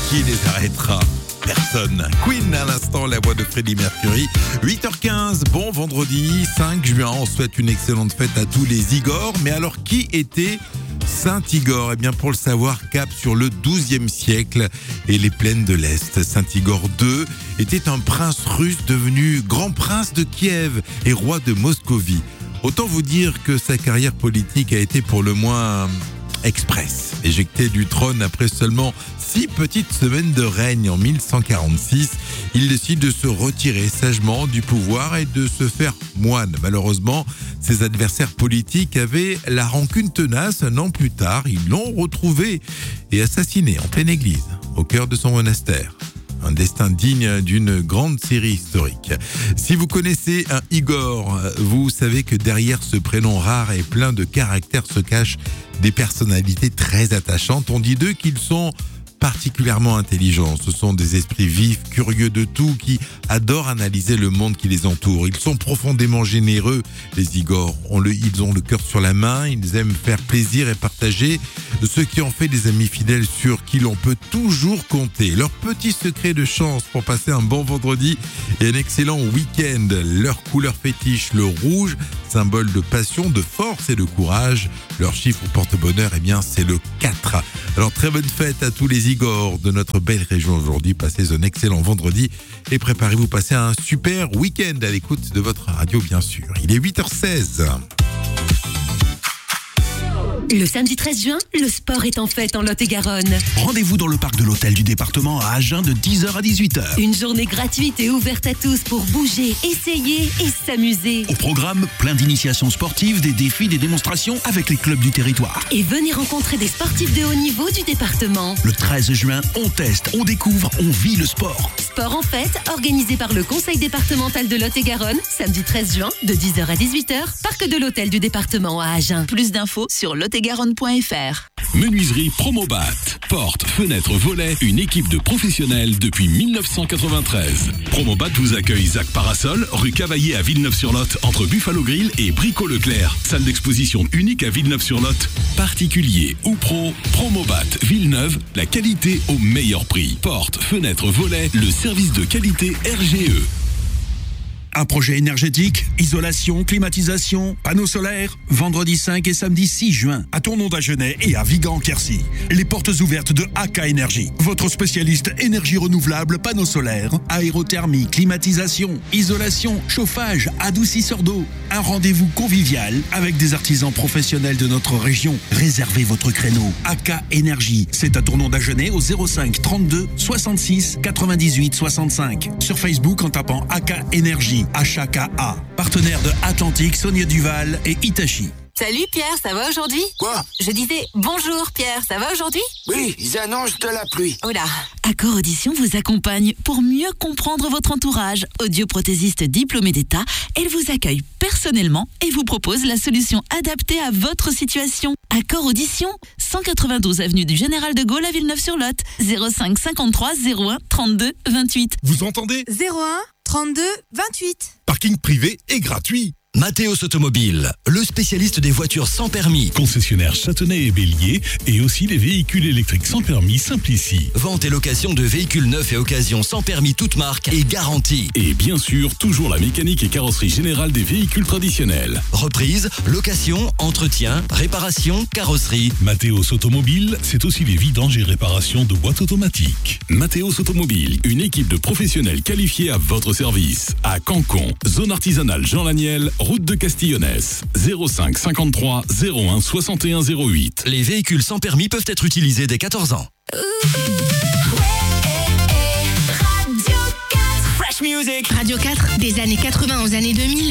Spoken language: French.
Qui les arrêtera? Personne. Queen à l'instant, la voix de Freddie Mercury. 8h15, bon vendredi 5 juin. On souhaite une excellente fête à tous les Igor. Mais alors, qui était Saint Igor? Eh bien, pour le savoir, cap sur le XIIe siècle et les plaines de l'Est. Saint Igor II était un prince russe devenu grand prince de Kiev et roi de Moscovie. Autant vous dire que sa carrière politique a été pour le moins express. Éjecté du trône après seulement 6 petites semaines de règne en 1146, il décide de se retirer sagement du pouvoir et de se faire moine. Malheureusement, ses adversaires politiques avaient la rancune tenace. Un an plus tard, ils l'ont retrouvé et assassiné en pleine église, au cœur de son monastère. Un destin digne d'une grande série historique. Si vous connaissez un Igor, vous savez que derrière ce prénom rare et plein de caractères se cachent des personnalités très attachantes. On dit d'eux qu'ils sont particulièrement intelligents. Ce sont des esprits vifs, curieux de tout, qui adorent analyser le monde qui les entoure. Ils sont profondément généreux, les Igor. Ils ont le cœur sur la main, ils aiment faire plaisir et partager, ce qui en fait des amis fidèles sur qui l'on peut toujours compter. Leur petit secret de chance pour passer un bon vendredi et un excellent week-end. Leur couleur fétiche, le rouge, symbole de passion, de force et de courage. Leur chiffre porte-bonheur, eh bien, c'est le 4. Alors, très bonne fête à tous les Igor de notre belle région aujourd'hui. Passez un excellent vendredi et préparez-vous passer un super week-end à l'écoute de votre radio, bien sûr. Il est 8h16. Le samedi 13 juin, le sport est en fête en Lot-et-Garonne. Rendez-vous dans le parc de l'hôtel du département à Agen de 10h à 18h. Une journée gratuite et ouverte à tous pour bouger, essayer et s'amuser. Au programme, plein d'initiations sportives, des défis, des démonstrations avec les clubs du territoire. Et venez rencontrer des sportifs de haut niveau du département. Le 13 juin, on teste, on découvre, on vit le sport. Sport en fête, organisé par le conseil départemental de Lot-et-Garonne, samedi 13 juin, de 10h à 18h, parc de l'hôtel du département à Agen. Plus d'infos sur lot-et-garonne.fr. Menuiserie Promobat. Portes, fenêtres, volets, une équipe de professionnels depuis 1993. Promobat vous accueille Zach Parasol, rue Cavaillé à Villeneuve-sur-Lot, entre Buffalo Grill et Brico-Leclerc. Salle d'exposition unique à Villeneuve-sur-Lot. Particulier ou pro, Promobat Villeneuve, la qualité au meilleur prix. Portes, fenêtres, volets, le service de qualité RGE. Un projet énergétique, isolation, climatisation, panneaux solaires. Vendredi 5 et samedi 6 juin, à Tournon d'Agenais et à Vigan-Quercy. Les portes ouvertes de AK Énergie. Votre spécialiste énergie renouvelable, panneaux solaires, aérothermie, climatisation, isolation, chauffage, adoucisseur d'eau. Un rendez-vous convivial avec des artisans professionnels de notre région. Réservez votre créneau. AK Énergie, c'est à Tournon d'Agenais au 05 32 66 98 65. Sur Facebook en tapant AK Énergie. HKA, partenaire de Atlantique, Sonia Duval et Hitachi. Salut Pierre, ça va aujourd'hui? Quoi? Je disais bonjour Pierre, ça va aujourd'hui? Oui, ils annoncent de la pluie. Oula. Accor Audition vous accompagne pour mieux comprendre votre entourage. Audioprothésiste diplômé d'État, elle vous accueille personnellement et vous propose la solution adaptée à votre situation. Accor Audition, 192 avenue du Général de Gaulle à Villeneuve-sur-Lot, 05 53 01 32 28. Vous entendez? 01 32 28. Parking privé et gratuit. Mathéos Automobile, le spécialiste des voitures sans permis. Concessionnaire Châtenay et Bélier et aussi les véhicules électriques sans permis Simplici. Vente et location de véhicules neufs et occasions sans permis toute marque et garantie. Et bien sûr, toujours la mécanique et carrosserie générale des véhicules traditionnels. Reprise, location, entretien, réparation, carrosserie. Mathéos Automobile, c'est aussi les vidanges et réparations de boîtes automatiques. Mathéos Automobile, une équipe de professionnels qualifiés à votre service. À Cancon, zone artisanale Jean Laniel, route de Castillonnès, 05 53 01 61 08. Les véhicules sans permis peuvent être utilisés dès 14 ans. Radio 4, des années 80 aux années 2000.